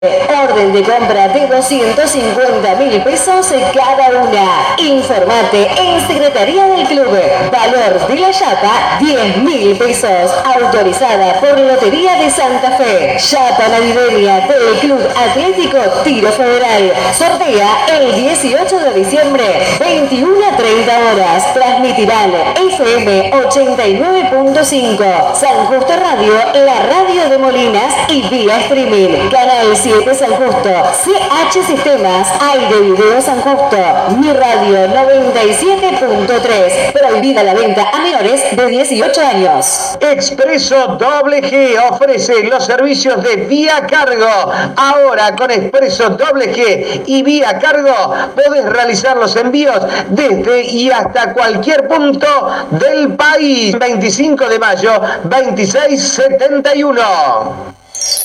Orden de compra de 250.000 pesos cada una. Informate en Secretaría del Club. Valor de la chapa, 10.000 pesos. Autorizada por Lotería de Santa Fe. Chapa navideña del Club Atlético Tiro Federal. Sortea el 18 de diciembre, 21 a 30 horas. Transmitirán FM 89.5. San Justo Radio, la radio de Molinas y vía streaming. Canal 7 San Justo, CH Sistemas, Aire Video San Justo, Mi Radio 97.3. Prohibida la venta a menores de 18 años. Expreso G ofrece los servicios de vía cargo. Ahora con Expreso G y vía cargo podés realizar los envíos desde y hasta cualquier punto del país. 25 de mayo, 2671.